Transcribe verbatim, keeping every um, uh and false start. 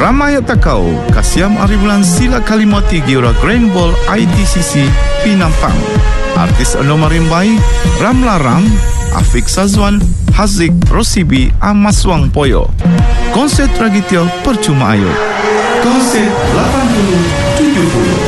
Ramai takau kasiam hari bulan sila kalimati giura Grand Ball I T C C Pinampang. Artis Ando Marimbai, Ramla Ram, Afik Sazwan, Hazik Rosibi Amaswang Poyo. Konser Tragitio percuma ayo. Konser lapan puluh tujuh puluh.